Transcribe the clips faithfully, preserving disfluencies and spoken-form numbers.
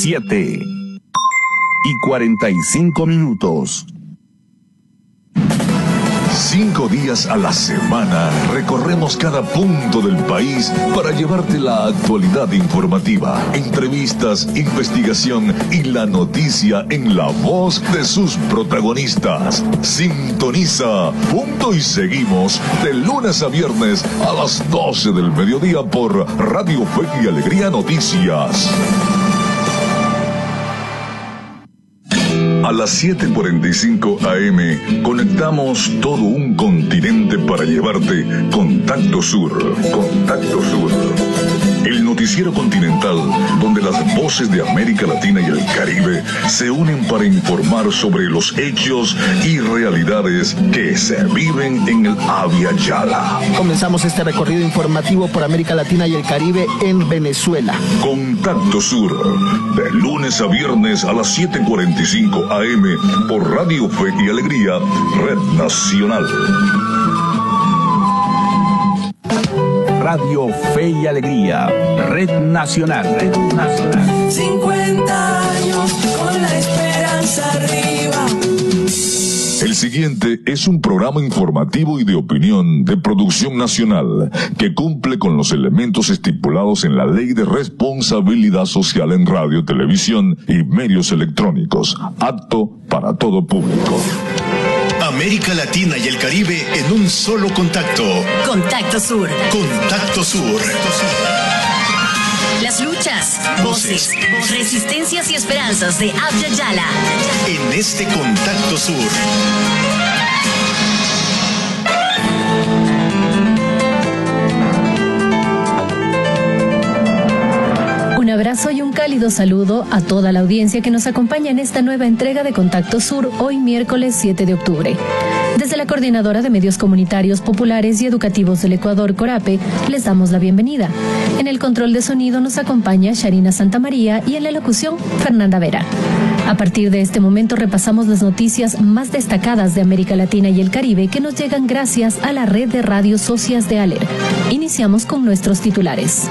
siete y cuarenta y cinco minutos. Cinco días a la semana recorremos cada punto del país para llevarte la actualidad informativa, entrevistas, investigación y la noticia en la voz de sus protagonistas. Sintoniza Punto y Seguimos de lunes a viernes a las doce del mediodía por Radio Fe y Alegría Noticias. A las siete cuarenta y cinco A M conectamos todo un continente para llevarte Contacto Sur. Contacto Sur. El noticiero continental donde las voces de América Latina y el Caribe se unen para informar sobre los hechos y realidades que se viven en el Abya Yala. Comenzamos este recorrido informativo por América Latina y el Caribe en Venezuela. Contacto Sur, de lunes a viernes a las siete cuarenta y cinco A M por Radio Fe y Alegría, Red Nacional. Radio Fe y Alegría, Red Nacional, Red Nacional. cincuenta años con la esperanza arriba. El siguiente es un programa informativo y de opinión de producción nacional que cumple con los elementos estipulados en la Ley de Responsabilidad Social en Radio, Televisión y Medios Electrónicos, apto para todo público. América Latina y el Caribe en un solo contacto. Contacto Sur. Contacto Sur. Las luchas, voces, resistencias y esperanzas de Abya Yala. En este Contacto Sur. Un abrazo y un cálido saludo a toda la audiencia que nos acompaña en esta nueva entrega de Contacto Sur, hoy miércoles siete de octubre. Desde la Coordinadora de Medios Comunitarios Populares y Educativos del Ecuador, CORAPE, les damos la bienvenida. En el control de sonido nos acompaña Sharina Santamaría y en la locución, Fernanda Vera. A partir de este momento repasamos las noticias más destacadas de América Latina y el Caribe que nos llegan gracias a la red de radios socias de ALER. Iniciamos con nuestros titulares.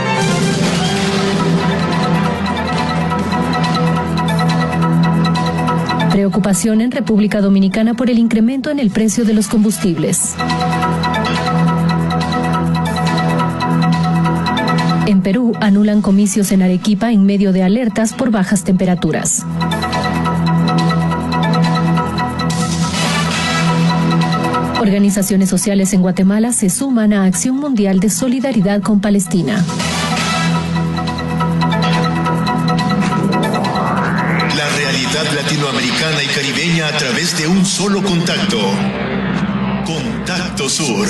Preocupación en República Dominicana por el incremento en el precio de los combustibles. En Perú, anulan comicios en Arequipa en medio de alertas por bajas temperaturas. Organizaciones sociales en Guatemala se suman a Acción Mundial de Solidaridad con Palestina. Latinoamericana y caribeña a través de un solo contacto. Contacto Sur.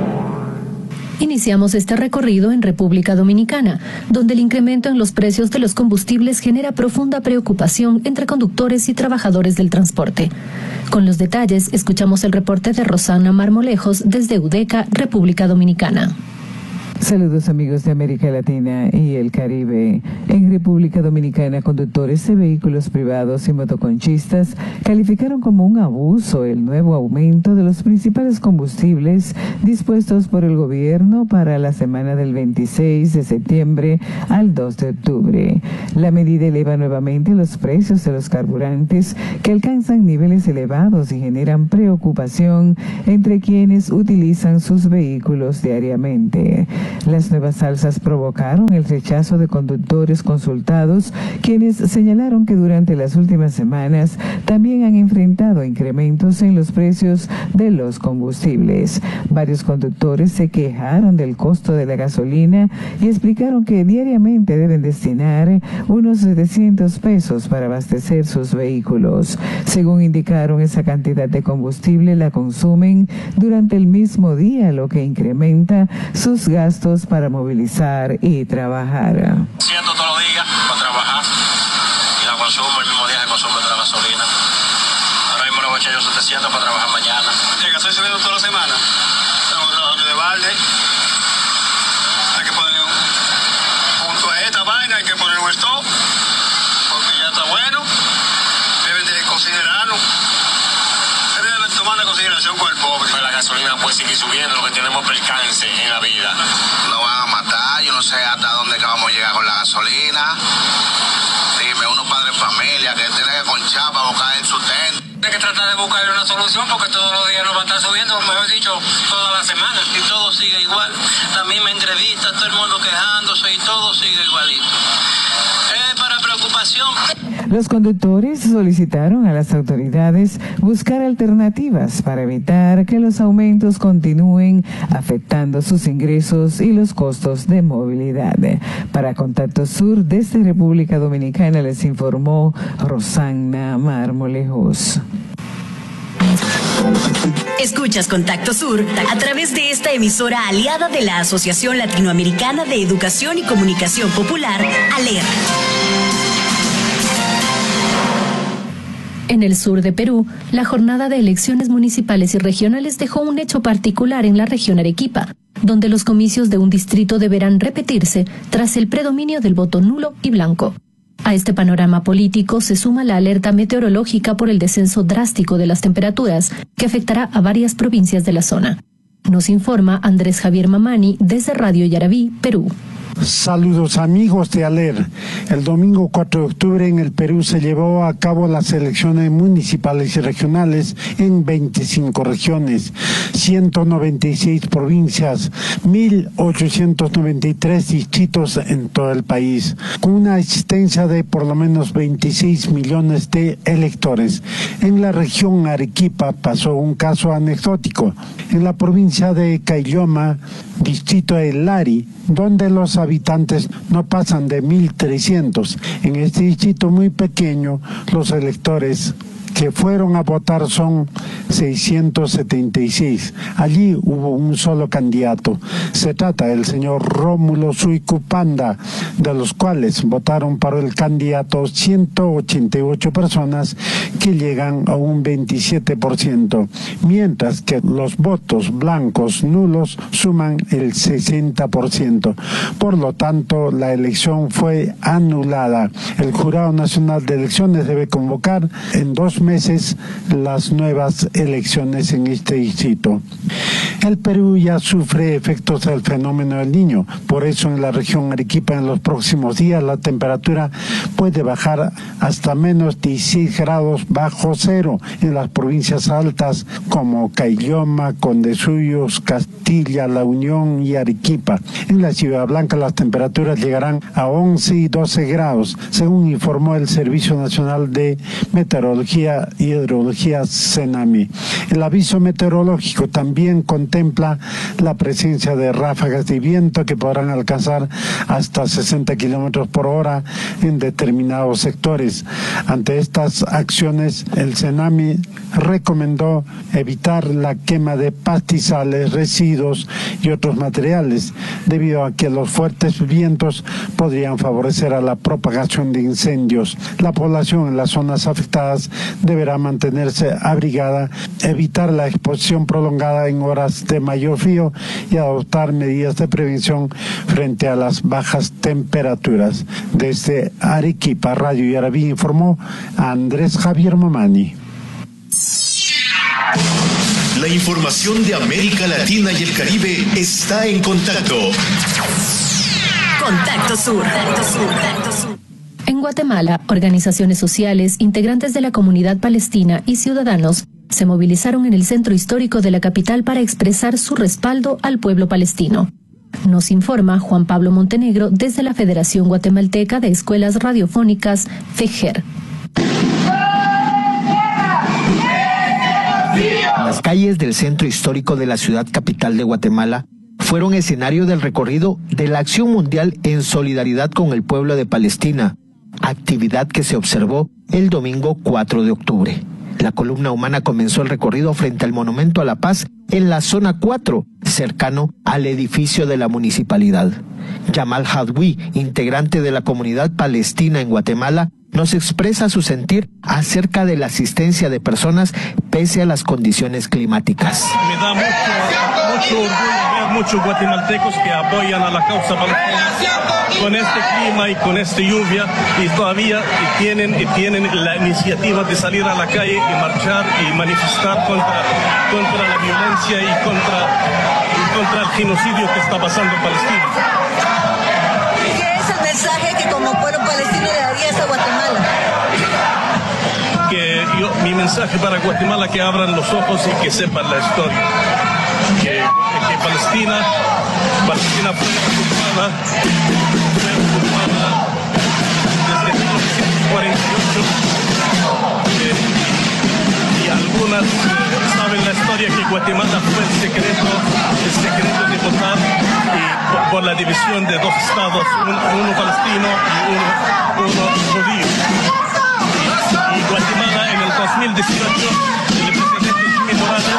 Iniciamos este recorrido en República Dominicana, donde el incremento en los precios de los combustibles genera profunda preocupación entre conductores y trabajadores del transporte. Con los detalles, escuchamos el reporte de Rosana Marmolejos desde UDECA, República Dominicana. Saludos amigos de América Latina y el Caribe. En República Dominicana, conductores de vehículos privados y motoconchistas calificaron como un abuso el nuevo aumento de los principales combustibles dispuestos por el gobierno para la semana del veintiséis de septiembre al dos de octubre. La medida eleva nuevamente los precios de los carburantes que alcanzan niveles elevados y generan preocupación entre quienes utilizan sus vehículos diariamente. Las nuevas alzas provocaron el rechazo de conductores consultados, quienes señalaron que durante las últimas semanas también han enfrentado incrementos en los precios de los combustibles. Varios conductores se quejaron del costo de la gasolina y explicaron que diariamente deben destinar unos setecientos pesos para abastecer sus vehículos. Según indicaron, esa cantidad de combustible la consumen durante el mismo día, lo que incrementa sus gastos para movilizar y trabajar. Siento todos los días para trabajar y la consumo el mismo día que consumo de la gasolina. Ahora mismo le voy a echar yo setecientos para trabajar mañana. El gasoil subiendo toda la semana. Estamos trabajando de balde. Hay que poner un punto a esta vaina, hay que poner un stop porque ya está bueno. Deben de considerarlo. Deben tomar en consideración con el pobre. La gasolina puede seguir subiendo, lo que tenemos percance en la vida. Nos van a matar, yo no sé hasta dónde que vamos a llegar con la gasolina. Dime, buscar una solución porque todos los días nos va a estar subiendo, mejor dicho, toda la semana, y todo sigue igual, la misma entrevista, todo el mundo quejándose y todo sigue igualito. Es para preocupación. Los conductores solicitaron a las autoridades buscar alternativas para evitar que los aumentos continúen afectando sus ingresos y los costos de movilidad. Para Contacto Sur, desde República Dominicana, les informó Rosana Marmolejos. Escuchas Contacto Sur a través de esta emisora aliada de la Asociación Latinoamericana de Educación y Comunicación Popular, ALER. En el sur de Perú, la jornada de elecciones municipales y regionales dejó un hecho particular en la región Arequipa, donde los comicios de un distrito deberán repetirse tras el predominio del voto nulo y blanco. A este panorama político se suma la alerta meteorológica por el descenso drástico de las temperaturas, que afectará a varias provincias de la zona. Nos informa Andrés Javier Mamani desde Radio Yarabí, Perú. Saludos amigos de ALER. El domingo cuatro de octubre en el Perú se llevó a cabo las elecciones municipales y regionales en veinticinco regiones, ciento noventa y seis provincias, mil ochocientos noventa y tres distritos en todo el país, con una existencia de por lo menos veintiséis millones de electores. En la región Arequipa pasó un caso anecdótico. En la provincia de Caylloma, distrito de Lari, donde los habitantes no pasan de mil trescientos. En este distrito muy pequeño, los electores que fueron a votar son seiscientos setenta y seis. Allí hubo un solo candidato. Se trata del señor Rómulo Suicupanda, de los cuales votaron para el candidato ciento ochenta y ocho personas, que llegan a un veintisiete por ciento, mientras que los votos blancos nulos suman el sesenta por ciento. Por lo tanto, la elección fue anulada. El Jurado Nacional de Elecciones debe convocar en dos meses las nuevas elecciones en este distrito. El Perú ya sufre efectos del fenómeno del Niño, por eso en la región Arequipa en los próximos días la temperatura puede bajar hasta menos dieciséis grados bajo cero en las provincias altas como Caylloma, Condesuyos, Castilla, La Unión y Arequipa. En la Ciudad Blanca las temperaturas llegarán a once y doce grados, según informó el Servicio Nacional de Meteorología y Hidrología CENAMI. El aviso meteorológico también contempla la presencia de ráfagas de viento que podrán alcanzar hasta sesenta kilómetros por hora en determinados sectores. Ante estas acciones, el CENAMI recomendó evitar la quema de pastizales, residuos y otros materiales, debido a que los fuertes vientos podrían favorecer a la propagación de incendios. La población en las zonas afectadas deberá mantenerse abrigada, evitar la exposición prolongada en horas de mayor frío y adoptar medidas de prevención frente a las bajas temperaturas. Desde Arequipa, Radio Yarabí, informó Andrés Javier Mamani. La información de América Latina y el Caribe está en Contacto. Contacto Sur. Contacto Sur. Contacto Sur. En Guatemala, organizaciones sociales, integrantes de la comunidad palestina y ciudadanos se movilizaron en el centro histórico de la capital para expresar su respaldo al pueblo palestino. Nos informa Juan Pablo Montenegro desde la Federación Guatemalteca de Escuelas Radiofónicas, FEGER. Las calles del centro histórico de la ciudad capital de Guatemala fueron escenario del recorrido de la Acción Mundial en solidaridad con el pueblo de Palestina, actividad que se observó el domingo cuatro de octubre. La columna humana comenzó el recorrido frente al Monumento a la Paz en la zona cuatro, cercano al edificio de la municipalidad. Yamal Hadwi, integrante de la comunidad palestina en Guatemala, nos expresa su sentir acerca de la asistencia de personas pese a las condiciones climáticas. Me da mucho, mucho orgullo ver muchos guatemaltecos que apoyan a la causa palestina con este clima y con esta lluvia, y todavía y tienen, y tienen la iniciativa de salir a la calle y marchar y manifestar contra, contra la violencia y contra, y contra el genocidio que está pasando en Palestina. ¿Qué es el mensaje que como pueblo palestino le darías a Guatemala? Que yo, mi mensaje para Guatemala, que abran los ojos y que sepan la historia. Que, que Palestina, Palestina fue ocupada, fue ocupada desde mil novecientos cuarenta y ocho. Eh, y algunas eh, saben la historia que Guatemala fue el secreto, el secreto de votar y por, por la división de dos estados, uno, uno palestino y uno, uno judío. Y, y Guatemala en el dos mil dieciocho, el presidente Jimmy Morales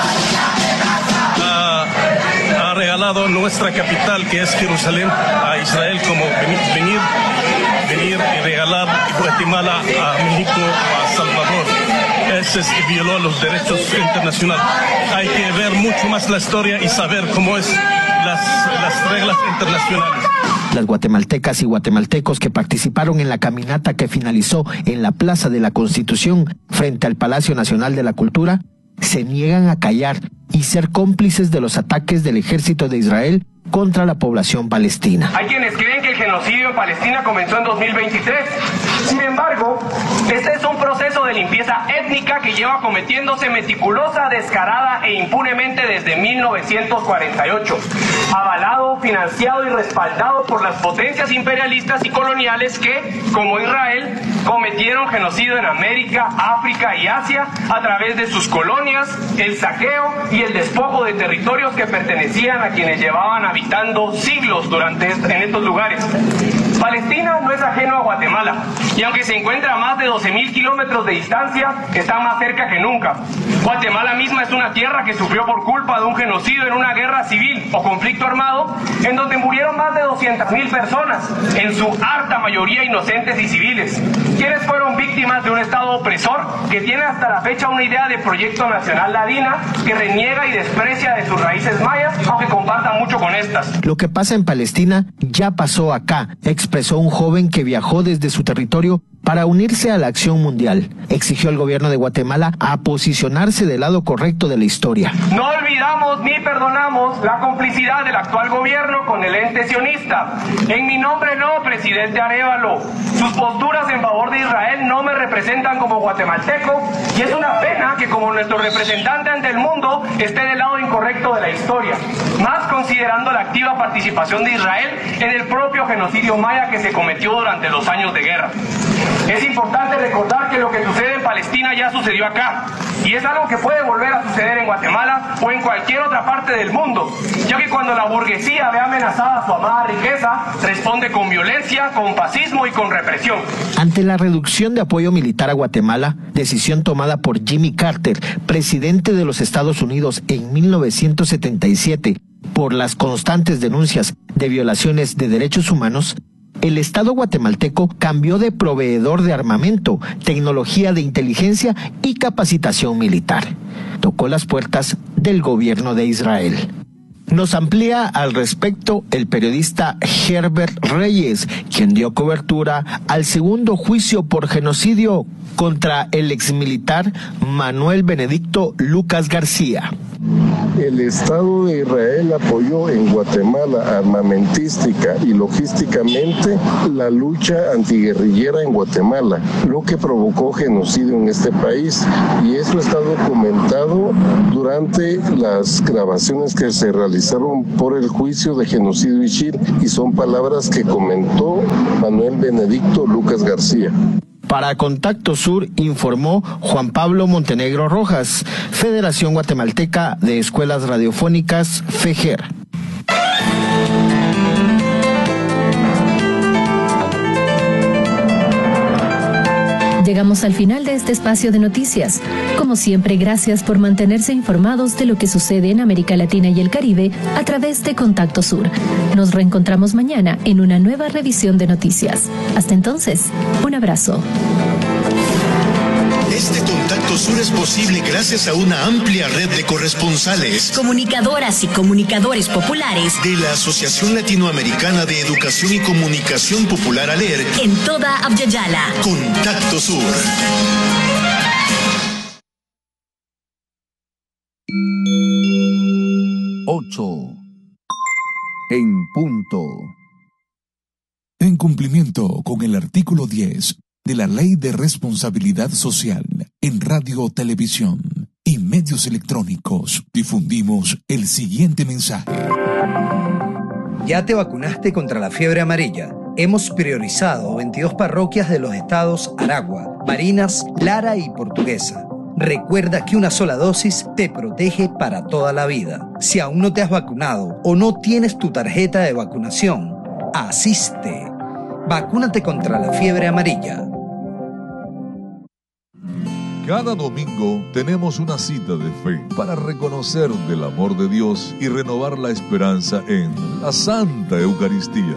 ha, ha regalado nuestra capital, que es Jerusalén, a Israel, como venir, venir, venir y regalar Guatemala a México, a Salvador. Ese es que violó los derechos internacionales. Hay que ver mucho más la historia y saber cómo es las, las reglas internacionales. Las guatemaltecas y guatemaltecos que participaron en la caminata que finalizó en la Plaza de la Constitución frente al Palacio Nacional de la Cultura se niegan a callar y ser cómplices de los ataques del ejército de Israel contra la población palestina. Hay quienes creen que el genocidio en Palestina comenzó en dos mil veintitrés. Sin embargo, este es un proceso de limpieza étnica que lleva cometiéndose meticulosa, descarada e impunemente desde mil novecientos cuarenta y ocho, avalado, financiado y respaldado por las potencias imperialistas y coloniales que, como Israel, cometieron genocidio en América, África y Asia a través de sus colonias, el saqueo y el despojo de territorios que pertenecían a quienes llevaban habitando siglos durante est- en estos lugares. Palestina no es ajeno a Guatemala, y aunque se encuentra a más de doce mil kilómetros de distancia, está más cerca que nunca. Guatemala misma es una tierra que sufrió por culpa de un genocidio en una guerra civil o conflicto armado, en donde murieron más de doscientas mil personas, en su harta mayoría inocentes y civiles, quienes fueron víctimas de un Estado opresor que tiene hasta la fecha una idea de proyecto nacional ladina que reniega y desprecia de sus raíces mayas, aunque comparta mucho con estas. Lo que pasa en Palestina ya pasó acá, expresó un joven que viajó desde su territorio para unirse a la acción mundial. Exigió al gobierno de Guatemala a posicionarse del lado correcto de la historia. No olvidamos ni perdonamos la complicidad del actual gobierno con el ente sionista. En mi nombre no, presidente Arévalo. Sus posturas en favor de Israel no me representan como guatemalteco, y es una pena que como nuestro representante ante el mundo esté del lado incorrecto de la historia, más considerando la activa participación de Israel en el propio genocidio maya que se cometió durante los años de guerra. Es importante recordar que lo que sucede en Palestina ya sucedió acá, y es algo que puede volver a suceder en Guatemala o en cualquier otra parte del mundo, ya que cuando la burguesía ve amenazada su amada riqueza, responde con violencia, con fascismo y con represión. Ante la reducción de apoyo militar a Guatemala, decisión tomada por Jimmy Carter, presidente de los Estados Unidos en mil novecientos setenta y siete, por las constantes denuncias de violaciones de derechos humanos, el Estado guatemalteco cambió de proveedor de armamento, tecnología de inteligencia y capacitación militar. Tocó las puertas del gobierno de Israel. Nos amplía al respecto el periodista Herbert Reyes, quien dio cobertura al segundo juicio por genocidio contra el exmilitar Manuel Benedicto Lucas García. El Estado de Israel apoyó en Guatemala armamentística y logísticamente la lucha antiguerrillera en Guatemala, lo que provocó genocidio en este país, y eso está documentado durante las grabaciones que se realizaron por el juicio de genocidio Ishir, y son palabras que comentó Manuel Benedicto Lucas García. Para Contacto Sur informó Juan Pablo Montenegro Rojas, Federación Guatemalteca de Escuelas Radiofónicas, FEGER. Llegamos al final de este espacio de noticias. Como siempre, gracias por mantenerse informados de lo que sucede en América Latina y el Caribe a través de Contacto Sur. Nos reencontramos mañana en una nueva revisión de noticias. Hasta entonces, un abrazo. Este Contacto Sur es posible gracias a una amplia red de corresponsales, comunicadoras y comunicadores populares de la Asociación Latinoamericana de Educación y Comunicación Popular ALER en toda Abya-Yala. Contacto Sur. Ocho. En punto. En cumplimiento con el artículo diez de la Ley de Responsabilidad Social En radio, televisión y medios electrónicos difundimos el siguiente mensaje. ¿Ya te vacunaste contra la fiebre amarilla? Hemos priorizado veintidós parroquias de los estados Aragua, Barinas, Lara y Portuguesa. Recuerda que una sola dosis te protege para toda la vida. Si aún no te has vacunado o no tienes tu tarjeta de vacunación, asiste. Vacúnate contra la fiebre amarilla. Cada domingo tenemos una cita de fe para reconocer del amor de Dios y renovar la esperanza en la Santa Eucaristía.